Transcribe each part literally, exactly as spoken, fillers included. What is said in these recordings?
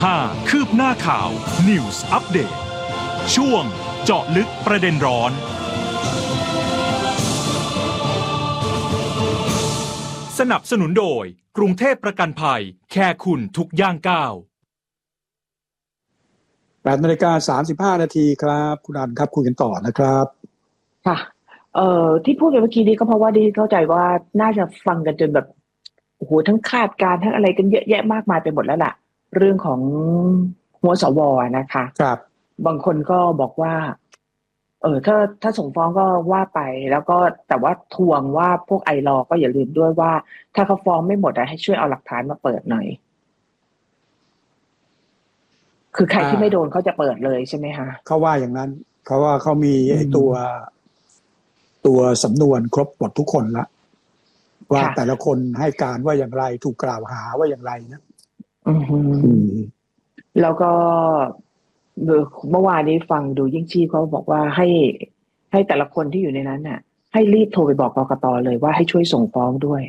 ห้าคืบหน้าข่าว News Update ช่วงเจาะลึกประเด็นร้อนสนับสนุนโดยกรุงเทพประกันภัยแค่คุณทุกย่างก้าวแปดนาฬิกาสามสิบห้านาทีครับคุณอันครับคุยกันต่อนะครับค่ะเอ่อที่พูดไปเมื่อกี้นี้ก็เพราะว่าดีเข้าใจว่าน่าจะฟังกันจนแบบโอ้โหทั้งคาดการณ์ทั้งอะไรกันเยอะแยะมากมายไปหมดแล้วล่ะเรื่องของหัวสวนะคะครับบางคนก็บอกว่าเออถ้าถ้าส่งฟ้องก็ว่าไปแล้วก็แต่ว่าทวงว่าพวกไอลอก็อย่าลืมด้วยว่าถ้าเขาฟ้องไม่หมดอะให้ช่วยเอาหลักฐานมาเปิดหน่อยคือใครที่ไม่โดนเขาจะเปิดเลยใช่ไหมคะเขาว่าอย่างนั้นเขาว่าเขามีไอ้ตัวตัวสำนวนครบหมดทุกคนละว่าแต่ละคนให้การว่าอย่างไรถูกกล่าวหาว่าอย่างไรนะอืมแล้วก็เมื่อวานนี้ฟังดูยิ่งชีพเขาบอกว่าให้ให้แต่ละคนที่อยู่ในนั้นน่ะให้รีบโทรไปบอกกกต.เลยว่าให้ช่วยส่งฟ้องด้วย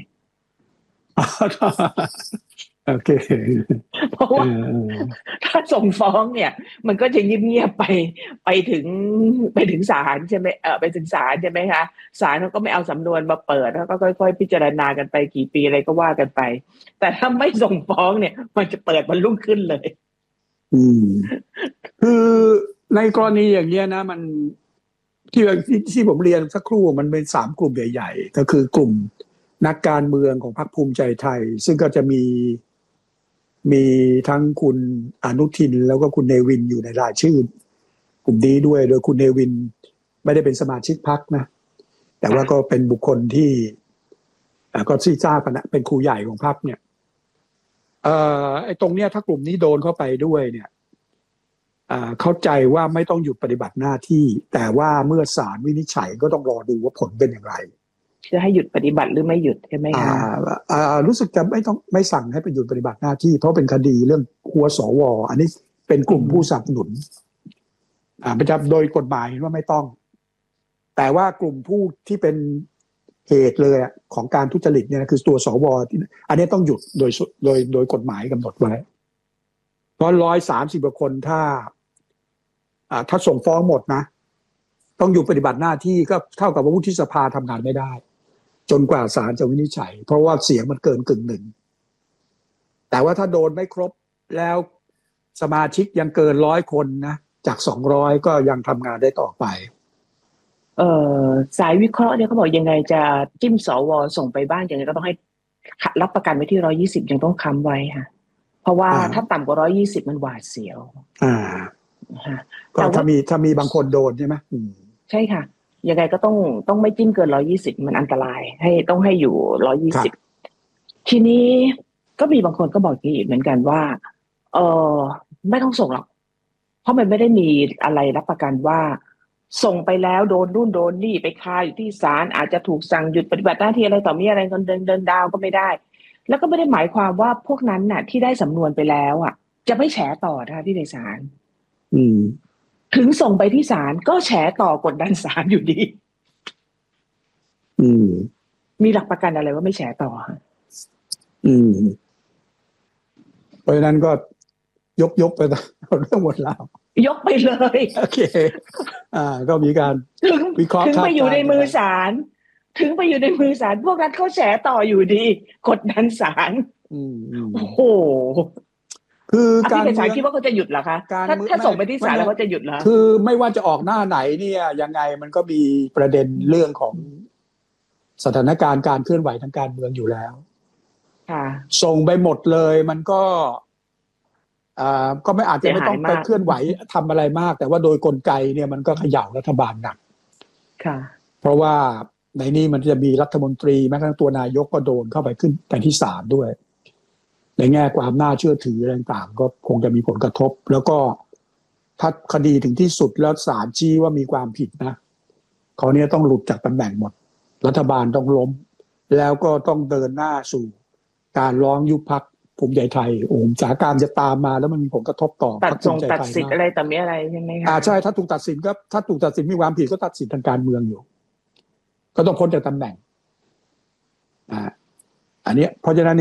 โอเคเพราะว่าถ้าส่งฟ้องเนี่ยมันก็จะเงียบๆไปไปถึงไปถึงศาลใช่ไหมเออไปถึงศาลใช่ไหมคะศาลเขาก็ไม่เอาสำนวนมาเปิดแล้วก็ค่อยๆพิจารณากันไปกี่ปีอะไรก็ว่ากันไปแต่ถ้าไม่ส่งฟ้องเนี่ยมันจะเปิดวันรุ่งขึ้นเลยอืมคือในกรณีอย่างเงี้ยนะมันที่ที่ผมเรียนสักครู่มันเป็นสามกลุ่มใหญ่ๆก็คือกลุ่มนักการเมืองของพรรคภูมิใจไทยซึ่งก็จะมีมีทั้งคุณอนุทินแล้วก็คุณเนวินอยู่ในรายชื่อกลุ่มนี้ด้วยโดยคุณเนวินไม่ได้เป็นสมาชิกพรรคนะแต่ว่าก็เป็นบุคคลที่ก็ที่ทราบกันนะเป็นครูใหญ่ของพรรคเนี่ยเอ่อไอ้ตรงเนี้ยถ้ากลุ่มนี้โดนเข้าไปด้วยเนี่ยอ่าเข้าใจว่าไม่ต้องหยุดปฏิบัติหน้าที่แต่ว่าเมื่อศาลวินิจฉัยก็ต้องรอดูว่าผลเป็นอย่างไรจะให้หยุดปฏิบัติหรือไม่หยุดใช่ไหมคะอ่ารู้สึกจะไม่ต้องไม่สั่งให้ไปหยุดปฏิบัติหน้าที่เพราะเป็นคดีเรื่องหัวสวอันนี้เป็นกลุ่มผู้สนับสนุนอ่าประจำโดยกฎหมายว่าไม่ต้องแต่ว่ากลุ่มผู้ที่เป็นเหตุเลยของการทุจริตเนี่ยคือตัวสวอันนี้ต้องหยุดโดยโดยโดยกฎหมายกำหนดไว้เพราะร้อยสามสิบกว่าคนถ้าอ่าถ้าส่งฟ้องหมดนะต้องหยุดปฏิบัติหน้าที่ก็เท่ากับว่าวุฒิสภาทำงานไม่ได้จนกว่าศาลจะวินิจฉัยเพราะว่าเสียงมันเกินกึ่งหนึ่งแต่ว่าถ้าโดนไม่ครบแล้วสมาชิกยังเกินร้อยคนนะจากสองร้อยก็ยังทำงานได้ต่อไปเอ่อสายวิเคราะห์เนี่ยเขาบอกยังไงจะจิ้มสวส่งไปบ้านยังไงก็ต้องให้รับประกันไว้ที่ร้อยยี่สิบยังต้องค้ำไว้ค่ะเพราะว่าถ้าต่ำกว่าร้อยยี่สิบมันหวาดเสียวอ่าก็ถ้ามีถ้ามีบางคนโดนใช่ไหมใช่ค่ะยังไงก็ต้องต้องไม่จิ้มเกินร้อยยี่สิบมันอันตรายให้ต้องให้อยู่ร้อยยี่สิบทีนี้ก็มีบางคนก็บอกอีกเหมือนกันว่าเออไม่ต้องส่งหรอกเพราะมันไม่ได้มีอะไรรับประกันว่าส่งไปแล้วโดนนู่นโดนนี่ไปคาอยู่ที่ศาลอาจจะถูกสั่งหยุดปฏิบัติหน้าที่อะไรต่อมีอะไรกันเดินเดินดาวก็ไม่ได้แล้วก็ไม่ได้หมายความว่าพวกนั้นน่ะที่ได้สำนวนไปแล้วอ่ะจะไม่แฉต่อนะคะที่ในศาลอืมถึงส่งไปที่ศาลก็แฉต่อกดดันศาลอยู่ดีอืมมีหลักประกันอะไรว่าไม่แฉต่ออืมเพราะฉะนั้นก็ยกยกไปเรื่องหมดแล้วยกไปเลยโอเคอ่าก็มีการวิเคราะห์ถึงไปอยู่ในมือศาลถึงไปอยู่ในมือศาลพวกนั้นเขาแฉต่ออยู่ดีกดดันศาลโอ้โหคือการศาลคิดว่าเขาจะหยุดเหรอคะถ้าถ้าส่งไปที่ศาลแล้วเขาจะหยุดเหรอคือไม่ว่าจะออกหน้าไหนเนี่ยยังไงมันก็มีประเด็นเรื่องของสถานการณ์การเคลื่อนไหวทางการเมืองอยู่แล้วค่ะส่งไปหมดเลยมันก็อ่าก็ไม่อาจจะไม่ต้องไปเคลื่อนไหวทำอะไรมากแต่ว่าโดยกลไกเนี่ยมันก็เขย่ารัฐบาลหนักค่ะเพราะว่าในนี้มันจะมีรัฐมนตรีแม้กระทั่งตัวนายกก็โดนเข้าไปขึ้นไปที่ศาลด้วยในแง่ความน่าเชื่อถืออะไรต่างๆก็คงจะมีผลกระทบแล้วก็ถ้าคดีถึงที่สุดแล้วศาลชี้ว่ามีความผิดนะเขาเนี่ยต้องหลุดจากตำแหน่งหมดรัฐบาลต้องล้มแล้วก็ต้องเดินหน้าสู่การร้องยุบพรรคภูมิใจไทยโอ้สถานการณ์จะตามมาแล้วมันมีผลกระทบต่อตัดส่งตัดสิทธิ์อะไรแต่ไม่อะไรใช่ไหมคะอ่าใช่ถ้าถูกตัดสินก็ถ้าถูกตัดสินมีความผิดก็ตัดสินทางการเมืองอยู่ก็ต้องพ้นจากตำแหน่งอ่าอันนี้เพราะฉะนั้นเนี่ย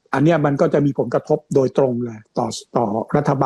อันเนี้ยมันก็จะมีผลกระทบโดยตรงเลยต่อต่อรัฐบาล